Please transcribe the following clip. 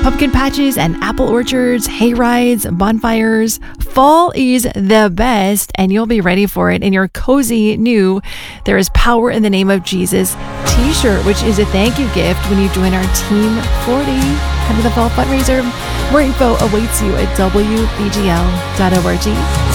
Pumpkin patches and apple orchards, hay rides, bonfires. Fall is the best, and you'll be ready for it in your cozy new There is Power in the Name of Jesus t-shirt, which is a thank you gift when you join our Team 40. Head to the fall fundraiser. More info awaits you at wbgl.org.